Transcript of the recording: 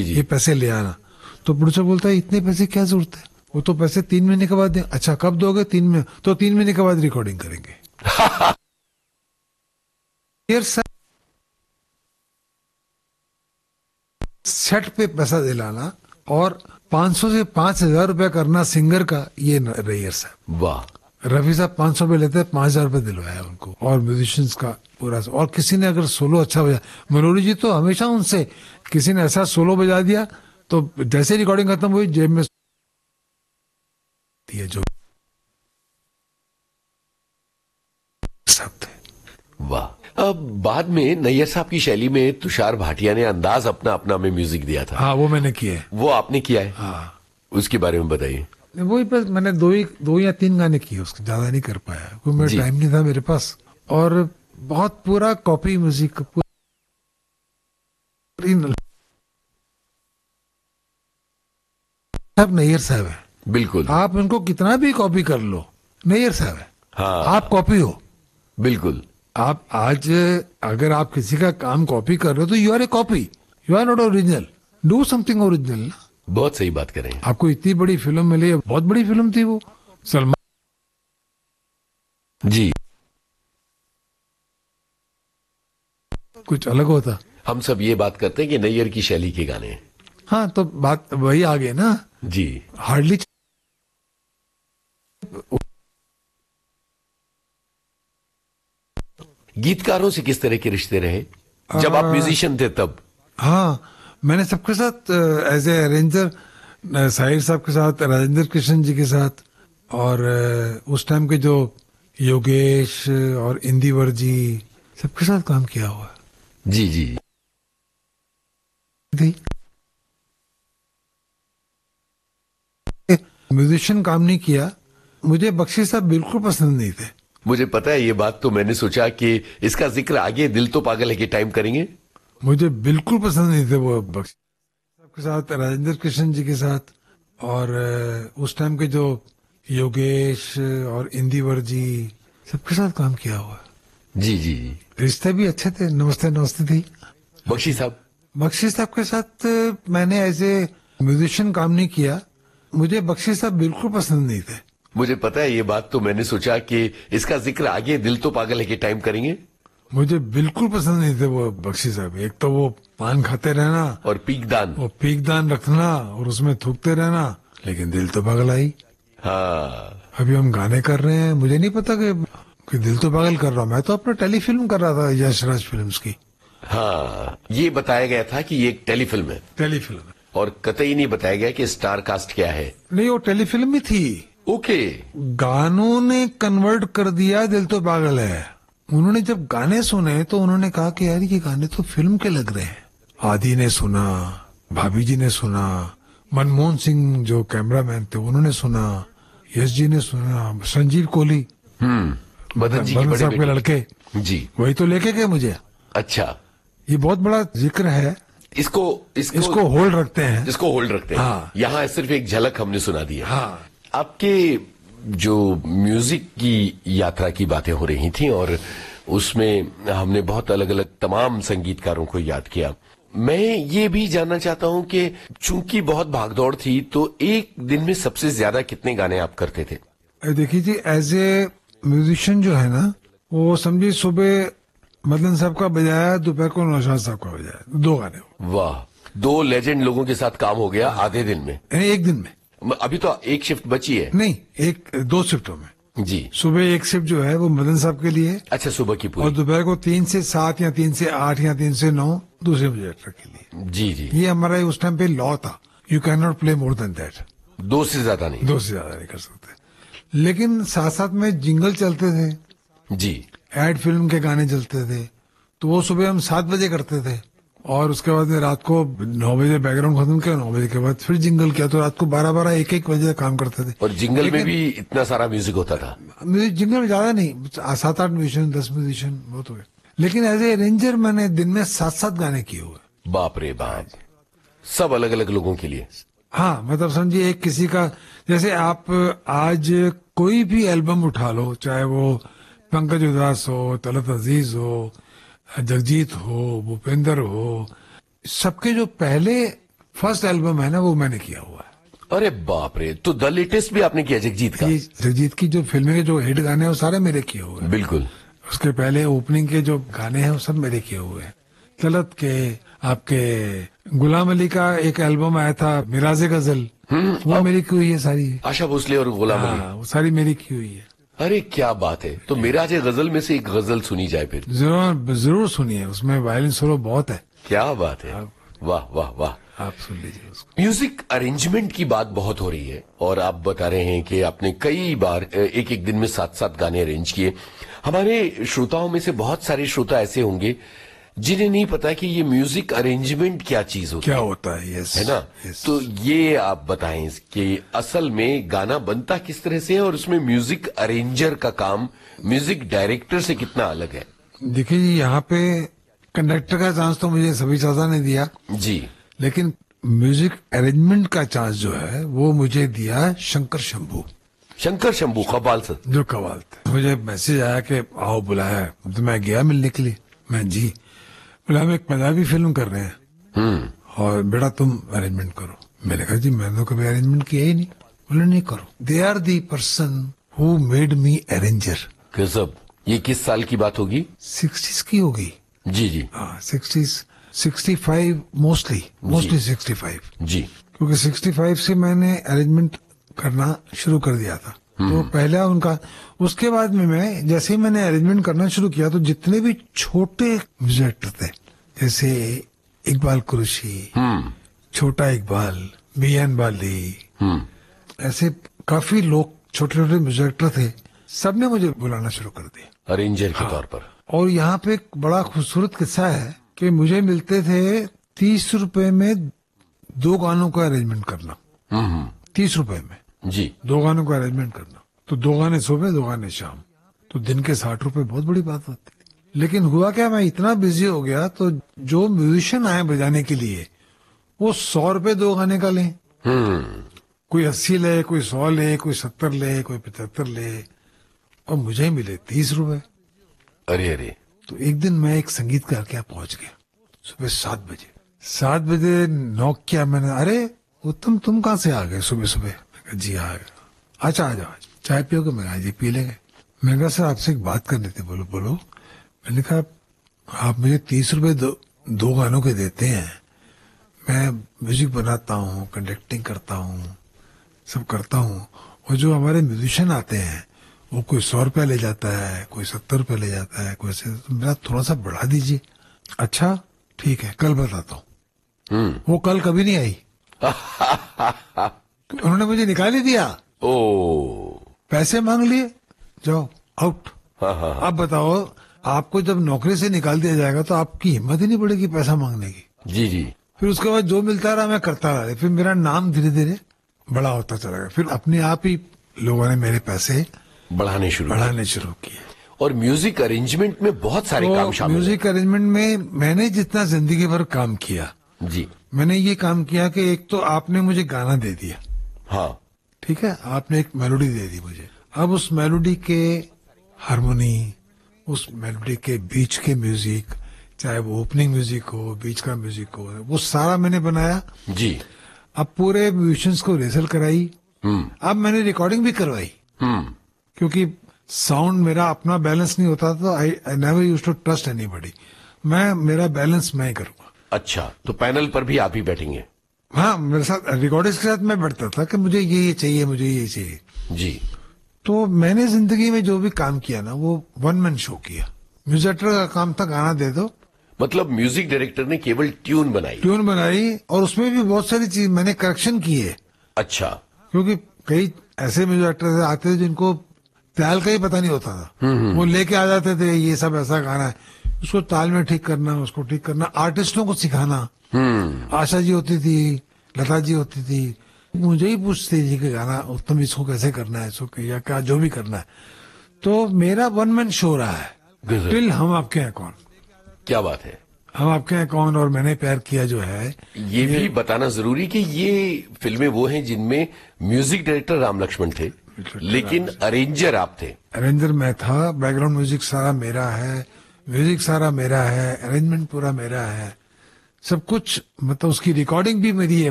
ये पैसे ले आना। तो प्रोड्यूसर बोलता है इतने पैसे क्या जरूरत है, वो तो पैसे 3 महीने के बाद दें। अच्छा कब दोगे? 3 महीने। तो 3 महीने के बाद रिकॉर्डिंग करेंगे। सेट पे पैसा दिलाना और 500 से 5,000 रुपया करना सिंगर का, ये रैयर साहब। वाह। रफी साहब 500 रुपये लेते हैं, 5,000 रुपये दिलवाया उनको। और म्यूजिशियंस का पूरा, और किसी ने अगर सोलो अच्छा बजा, मनोरी जी तो हमेशा उनसे, किसी ने ऐसा सोलो बजा दिया तो जैसे रिकॉर्डिंग खत्म हुई जेब में जो सब थे। वाह। अब बाद में नैयर साहब की शैली में तुषार भाटिया ने अंदाज अपना अपना में म्यूजिक दिया था। हाँ वो मैंने किया है। वो आपने किया है? हाँ। उसके बारे में बताइए। वही बस मैंने दो या तीन गाने किए, उसके ज्यादा नहीं कर पाया क्योंकि मेरा टाइम नहीं था मेरे पास। और बहुत पूरा कॉपी म्यूजिक, सब नैयर साहब है। बिल्कुल। आप इनको कितना भी कॉपी कर लो, नैयर साहब है। हाँ। आप कॉपी हो। बिल्कुल। आप आज अगर आप किसी का काम कॉपी कर रहे हो तो you R A copy, you are not original. Do something original ना। बहुत सही बात करें। आपको इतनी बड़ी फिल्म मिली, बहुत बड़ी फिल्म थी वो, सलमान जी। कुछ अलग होता। हम सब ये बात करते हैं कि नैयर की शैली के गाने हैं। हाँ तो बात वही आ गई ना जी। हार्डली। गीतकारों से किस तरह के रिश्ते रहे जब आप म्यूजिशियन थे तब? हाँ मैंने सबके साथ एज ए अरेंजर, साहिर साहब के साथ, राजेंद्र कृष्ण जी के साथ, और उस टाइम के जो योगेश और इंदिवर जी, सबके साथ काम किया हुआ है। जी जी। म्यूजिशियन काम नहीं किया। मुझे बख्शी साहब बिल्कुल पसंद नहीं थे। मुझे पता है ये बात, तो मैंने सोचा कि इसका जिक्र आगे दिल तो पागल है के टाइम करेंगे। मुझे बिल्कुल पसंद नहीं थे वो बख्शी साहब के साथ, राजेंद्र कृष्ण जी के साथ, और उस टाइम के जो योगेश और इंदिवर जी, सबके साथ काम किया हुआ है। जी जी। रिश्ते भी अच्छे थे, नमस्ते नमस्ते थी। बख्शी साहब? बख्शी साहब के साथ मैंने एज ए म्यूजिशियन काम नहीं किया। मुझे बख्शी साहब बिल्कुल पसंद नहीं थे। मुझे पता है ये बात, तो मैंने सोचा कि इसका जिक्र आगे दिल तो पागल है के टाइम करेंगे। मुझे बिल्कुल पसंद नहीं थे वो बख्शी साहब। एक तो वो पान खाते रहना और पीकदान, वो पीकदान रखना और उसमें थूकते रहना, लेकिन दिल तो पागल आई। हाँ। अभी हम गाने कर रहे हैं, मुझे नहीं पता कि दिल तो पागल कर रहा हूं। मैं तो अपना टेलीफिल्म कर रहा था यश राज फिल्म्स की। हाँ, ये बताया गया था कि ये एक टेलीफिल्म है। टेलीफिल्म है। और कतई नहीं बताया गया कि स्टार कास्ट क्या है। नहीं, वो टेलीफिल्म ही थी। ओके। गानों ने कन्वर्ट कर दिया दिल तो पागल है। उन्होंने जब गाने सुने तो उन्होंने कहा कि यार ये गाने तो फिल्म के लग रहे हैं। आदि ने सुना, भाभी जी ने सुना, मनमोहन सिंह जो कैमरामैन थे उन्होंने सुना, यश जी ने सुना, संजीव कोहली, मदन जी साहब के लड़के जी, वही तो लेके गए मुझे। अच्छा, ये बहुत बड़ा जिक्र है। इसको होल्ड रखते हैं, इसको होल्ड रखते हैं। हाँ। यहाँ सिर्फ एक झलक हमने सुना दी है। हाँ। आपके जो म्यूजिक की यात्रा की बातें हो रही थी और उसमें हमने बहुत अलग अलग तमाम संगीतकारों को याद किया। मैं ये भी जानना चाहता हूं कि चूंकि बहुत भागदौड़ थी तो एक दिन में सबसे ज्यादा कितने गाने आप करते थे? देखिए जी, एज ए म्यूजिशियन जो है ना, वो समझिए सुबह मदन साहब का बजाया, दोपहर को नौशाद साहब का बजाया, 2 गाने। वाह, 2 लेजेंड लोगों के साथ काम हो गया आधे दिन में, एक दिन में। अभी तो एक शिफ्ट बची है। नहीं, 2 शिफ्टों में जी। सुबह एक शिफ्ट जो है वो मदन साहब के लिए, अच्छा, सुबह की पूरी, और दोपहर को 3 से 7 या 3 से 8 या 3 से 9 दूसरे प्रोजेक्टर के लिए। जी जी। ये हमारा उस टाइम पे लॉ था, you can not play more than that. 2 से ज्यादा नहीं। 2 से ज्यादा नहीं कर सकते। लेकिन साथ साथ में जिंगल चलते थे जी, एड फिल्म के गाने चलते थे, तो वो सुबह हम 7 बजे करते थे और उसके बाद रात को 9 बजे बैकग्राउंड खत्म किया, 9 बजे के बाद फिर जिंगल किया, तो रात को 12-12 1-1 बजे तक काम करते थे। और जिंगल में भी इतना सारा म्यूजिक होता था? जिंगल में ज्यादा नहीं, 7-8 म्यूजिशियन, 10 म्यूजिशियन बहुत हो गए। लेकिन एज ए अरेंजर मैंने दिन में 7-7 गाने किए हुए। बाप रे बाप, सब अलग अलग लोगों के लिए। हाँ, मतलब समझिए एक किसी का, जैसे आप आज कोई भी एल्बम उठा लो, चाहे वो पंकज उदास हो, तलत अजीज हो, जगजीत हो, भूपेंद्र हो, सबके जो पहले फर्स्ट एल्बम है ना, वो मैंने किया हुआ है। अरे बाप रे, तो द लेटेस्ट भी आपने किया जगजीत का? ये जगजीत की जो फिल्में के जो हिट गाने हैं वो सारे मेरे किए हुए हैं। बिल्कुल। उसके पहले ओपनिंग के जो गाने हैं वो सब मेरे किए हुए हैं। तलत के, आपके गुलाम अली का एक एल्बम आया था मिराजे गजल, वो मेरी की हुई है सारी। आशा भोसले और गुलाम अली। हाँ, वो सारी मेरी की हुई है। अरे क्या बात है, तो मेरा जो गजल में से एक गजल सुनी जाए फिर। जरूर जरूर सुनिए, उसमें वायलिन सोलो बहुत है। क्या बात है, वाह वाह वाह। आप सुन लीजिए उसको। म्यूजिक अरेंजमेंट की बात बहुत हो रही है और आप बता रहे हैं कि आपने कई बार एक एक दिन में 7-7 गाने अरेंज किए। हमारे श्रोताओं में से बहुत सारे श्रोता ऐसे होंगे जिन्हें नहीं पता कि ये म्यूजिक अरेंजमेंट क्या चीज होती क्या होता है, यस, है ना? यस। तो ये आप बताएं कि असल में गाना बनता किस तरह से है और उसमें म्यूजिक अरेंजर का काम म्यूजिक डायरेक्टर से कितना अलग है? देखिए जी, यहाँ पे कंडक्टर का चांस तो मुझे सभी चाचा ने दिया जी। लेकिन म्यूजिक अरेंजमेंट का चांस जो है वो मुझे दिया शंकर शंभू कव्वाल से। जो कव्वाल थे। मुझे मैसेज आया कि आओ, बुलाया, तो मैं गया मिलने के लिए। मैं जी बोला, हम एक पंजाबी फिल्म कर रहे हैं और बेटा तुम अरेंजमेंट करो। मैंने कहा जी मैंने तो कभी अरेंजमेंट किया ही नहीं। बोले नहीं करो, they are the person who made me arranger. गजब। ये किस साल की बात होगी? 60s की होगी। जी जी। हाँ 60s, 65 मोस्टली 65। जी। क्योंकि 65 से मैंने अरेंजमेंट करना शुरू कर दिया था। तो पहला उनका, उसके बाद में मैं जैसे ही मैंने अरेंजमेंट करना शुरू किया तो जितने भी छोटे म्यूजिक थे, जैसे इकबाल कुरैशी, छोटा इकबाल, मियान बाली, ऐसे काफी लोग छोटे छोटे म्यूजिक थे, सबने मुझे बुलाना शुरू कर दिया अरेंजर के तौर पर। और यहाँ पे एक बड़ा खूबसूरत किस्सा है कि मुझे मिलते थे 30 रुपए में 2 गानों का अरेंजमेंट करना। 30 रुपए में जी 2 गानों का अरेंजमेंट करना। तो 2 गाने सुबह, 2 गाने शाम, तो दिन के 60 रुपए बहुत बड़ी बात होती थी। लेकिन हुआ क्या, मैं इतना बिजी हो गया तो जो म्यूजिशियन आए बजाने के लिए वो 100 रुपए 2 गाने का लें। कोई 80 ले, कोई 100 ले, कोई 70 ले, कोई 75 ले, और मुझे मिले 30 रुपए। अरे अरे। तो एक दिन मैं एक संगीतकार के यहाँ पहुंच गया सुबह 7 बजे नॉक किया मैंने। अरे उत्तम, तुम कहाँ से आ गए सुबह सुबह? जी आ गया। अच्छा आ जाओ, चाय पियोगे? मैं कहा जी पी लेंगे। मैंने कहा सर आपसे एक बात करनी थी। बोलो बोलो। मैंने कहा आप मुझे 30 रुपए 2 गानों के देते हैं, मैं म्यूजिक बनाता हूँ, कंडक्टिंग करता हूँ, सब करता हूँ, और जो हमारे म्यूजिशियन आते हैं वो कोई 100 रुपया ले जाता है, कोई 70 रुपया ले जाता है, कोई ऐसे, तो मेरा थोड़ा सा बढ़ा दीजिए। अच्छा ठीक है, कल बताता हूँ। वो कल कभी नहीं आई। उन्होंने मुझे निकाल ही दिया। ओ, पैसे मांग लिए, जाओ आउट। अब बताओ, आपको जब नौकरी से निकाल दिया जाएगा तो आपकी हिम्मत ही नहीं पड़ेगी पैसा मांगने की। जी जी। फिर उसके बाद जो मिलता रहा मैं करता रहा। फिर मेरा नाम धीरे धीरे बड़ा होता चला गया। फिर अपने आप ही लोगों ने मेरे पैसे बढ़ाने शुरू किए। और म्यूजिक अरेंजमेंट में बहुत सारे काम शामिल हैं। म्यूजिक अरेंजमेंट में मैंने जितना जिंदगी भर काम किया, जी, मैंने ये काम किया कि एक तो आपने मुझे गाना दे दिया, हाँ ठीक है, आपने एक मेलोडी दे दी मुझे। अब उस मेलोडी के हारमोनी, उस मेलोडी के बीच के म्यूजिक, चाहे वो ओपनिंग म्यूजिक हो, बीच का म्यूजिक हो, वो सारा मैंने बनाया जी। अब पूरे म्यूजिशियंस को रिहर्सल कराई। अब मैंने रिकॉर्डिंग भी करवाई, क्योंकि साउंड मेरा अपना बैलेंस नहीं होता तो I never used to trust anybody. मेरा बैलेंस मैं ही करूंगा। अच्छा, तो पैनल पर भी आप ही बैठेंगे? हाँ, मेरे साथ रिकॉर्डिस्ट के साथ मैं बैठता था कि मुझे ये चाहिए, मुझे ये चाहिए जी। तो मैंने जिंदगी में जो भी काम किया ना, वो वन मैन शो किया। म्यूजिक डायरेक्टर का काम था गाना दे दो। मतलब म्यूजिक डायरेक्टर ने केवल ट्यून बनाई और उसमें भी बहुत सारी चीज मैंने करेक्शन किए। अच्छा। क्योंकि कई ऐसे म्यूजिक डायरेक्टर आते थे जिनको ताल का ही पता नहीं होता था। वो लेके आ जाते थे, ये सब ऐसा गाना है, उसको ताल में ठीक करना, उसको ठीक करना, आर्टिस्टों को सिखाना। आशा जी होती थी, लता जी होती थी, मुझे ही पूछती थी कि गाना उत्तम इसको कैसे करना है, इसको या क्या जो भी करना है। तो मेरा वन मैन शो रहा है टिल हम आपके हैं कौन। क्या बात है। हम आपके हैं कौन और मैंने प्यार किया जो है, ये भी बताना जरूरी कि ये फिल्में वो हैं जिनमें म्यूजिक डायरेक्टर राम लक्ष्मण थे, लेकिन अरेंजर आप थे। अरेंजर मैं था, बैकग्राउंड म्यूजिक सारा मेरा है, म्यूजिक सारा मेरा है, अरेंजमेंट पूरा मेरा है, सब कुछ, मतलब उसकी रिकॉर्डिंग भी मेरी है।